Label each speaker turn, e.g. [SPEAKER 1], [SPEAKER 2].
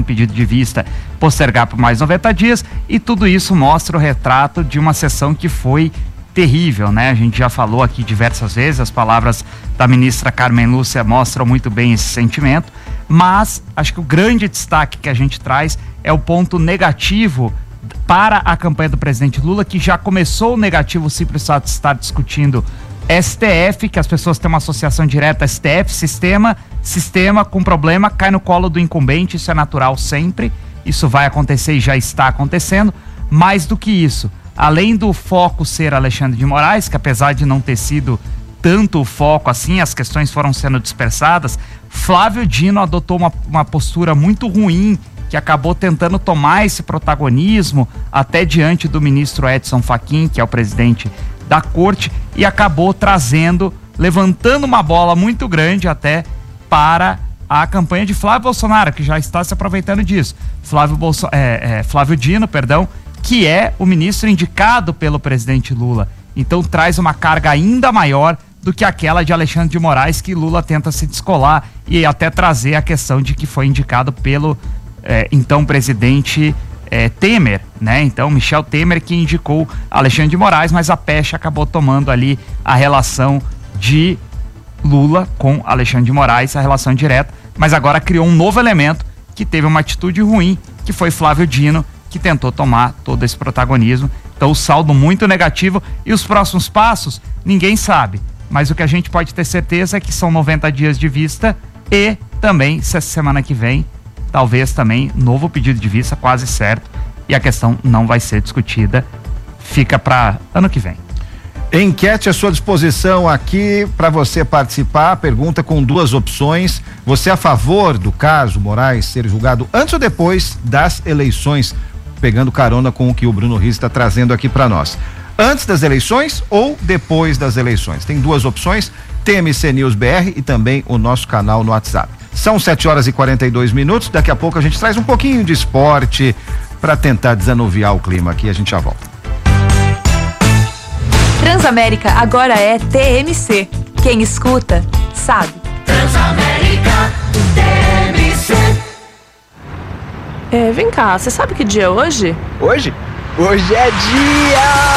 [SPEAKER 1] pedido de vista, postergar por mais 90 dias, e tudo isso mostra o retrato de uma sessão que foi terrível, né? A gente já falou aqui diversas vezes, as palavras da ministra Carmen Lúcia mostram muito bem esse sentimento, mas acho que o grande destaque que a gente traz é o ponto negativo para a campanha do presidente Lula, que já começou negativo, o simples fato de estar discutindo STF, que as pessoas têm uma associação direta, STF, sistema com problema, cai no colo do incumbente, isso é natural sempre, isso vai acontecer e já está acontecendo. Mais do que isso, além do foco ser Alexandre de Moraes, que apesar de não ter sido tanto o foco assim, as questões foram sendo dispersadas, Flávio Dino adotou uma postura muito ruim, que acabou tentando tomar esse protagonismo até diante do ministro Edson Fachin, que é o presidente da corte, e acabou levantando uma bola muito grande até para a campanha de Flávio Bolsonaro, que já está se aproveitando disso. Flávio Dino, que é o ministro indicado pelo presidente Lula. Então traz uma carga ainda maior do que aquela de Alexandre de Moraes, que Lula tenta se descolar e até trazer a questão de que foi indicado pelo então presidente Temer, né? Então Michel Temer que indicou Alexandre de Moraes, mas a pecha acabou tomando ali a relação de Lula com Alexandre de Moraes, a relação direta, mas agora criou um novo elemento que teve uma atitude ruim, que foi Flávio Dino, que tentou tomar todo esse protagonismo. Então o saldo muito negativo, e os próximos passos ninguém sabe, mas o que a gente pode ter certeza é que são 90 dias de vista, e também se essa semana que vem talvez também novo pedido de vista, quase certo, e a questão não vai ser discutida, fica para ano que vem.
[SPEAKER 2] Enquete à sua disposição aqui para você participar. Pergunta com duas opções: você é a favor do caso Moraes ser julgado antes ou depois das eleições? Pegando carona com o que o Bruno Riz está trazendo aqui para nós. Antes das eleições ou depois das eleições? Tem duas opções: TMC News BR e também o nosso canal no WhatsApp. São 7h42. Daqui a pouco a gente traz um pouquinho de esporte para tentar desanuviar o clima aqui. A gente já volta.
[SPEAKER 3] Transamérica agora é TMC. Quem escuta, sabe.
[SPEAKER 4] Transamérica, TMC.
[SPEAKER 5] Vem cá, você sabe que dia é hoje?
[SPEAKER 6] Hoje? Hoje é dia